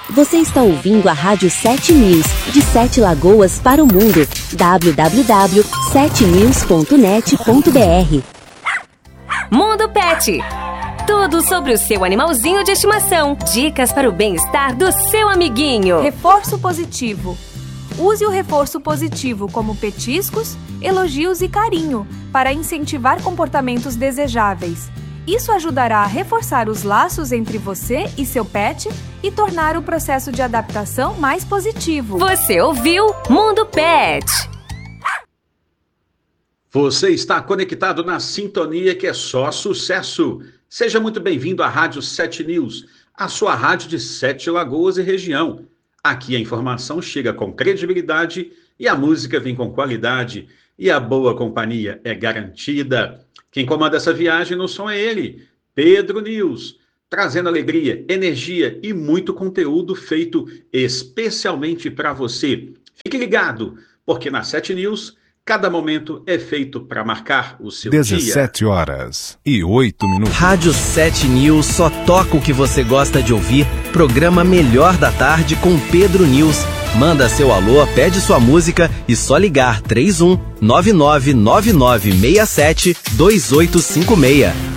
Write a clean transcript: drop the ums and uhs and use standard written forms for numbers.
Você está ouvindo a Rádio 7 News, de 7 Lagoas para o mundo. www.7news.net.br. Mundo Pet. Tudo sobre o seu animalzinho de estimação. Dicas para o bem-estar do seu amiguinho. Reforço positivo. Use o reforço positivo como petiscos, elogios e carinho para incentivar comportamentos desejáveis. Isso ajudará a reforçar os laços entre você e seu pet e tornar o processo de adaptação mais positivo. Você ouviu Mundo Pet. Você está conectado na sintonia que é só sucesso. Seja muito bem-vindo à Rádio 7 News, a sua rádio de 7 Lagoas e região. Aqui a informação chega com credibilidade e a música vem com qualidade e a boa companhia é garantida. Quem comanda essa viagem no som é ele, Pedro News, trazendo alegria, energia e muito conteúdo feito especialmente para você. Fique ligado, porque na 7 News, cada momento é feito para marcar o seu 17 horas e 8 minutos. Rádio 7 News só toca o que você gosta de ouvir. Programa Melhor da Tarde com Pedro News. Manda seu alô, pede sua música e só ligar 31 999967 2856.